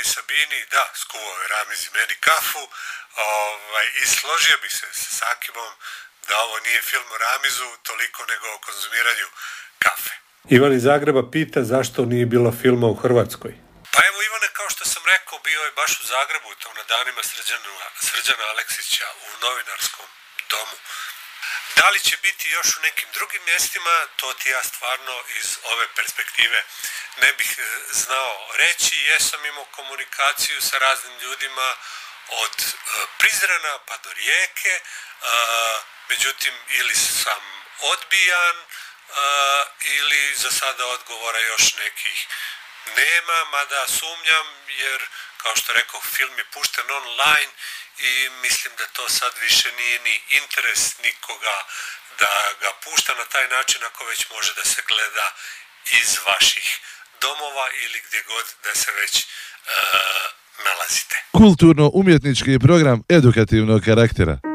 Sabini, da, skuvao je Ramiz i meni kafu, i složio bi se sa Sakimom da ovo nije film o Ramizu toliko nego o konzumiranju kafe. Ivan iz Zagreba pita zašto nije bilo filma u Hrvatskoj. Pa evo Ivane, kao što sam rekao, bio je baš u Zagrebu, to na danima Srđana Aleksića u Novinarskom domu. Da li će biti još u nekim drugim mjestima, to ti ja stvarno iz ove perspektive ne bih znao reći. Jesam imao komunikaciju sa raznim ljudima od Prizrena pa do Rijeke, međutim ili sam odbijan ili za sada odgovora još nekih nema, mada sumnjam jer, kao što rekao, film je pušten online i mislim da to sad više nije ni interes nikoga da ga pušta na taj način ako već može da se gleda iz vaših domova ili gdje god da se već nalazite. Kulturno-umjetnički program edukativnog karaktera.